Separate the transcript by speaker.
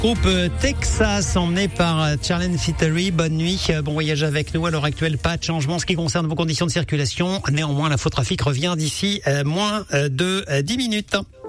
Speaker 1: Groupe Texas, emmené par Charlene Fittery. Bonne nuit, bon voyage avec nous. À l'heure actuelle, pas de changement en ce qui concerne vos conditions de circulation. Néanmoins, l'infotrafic revient d'ici moins de 10 minutes.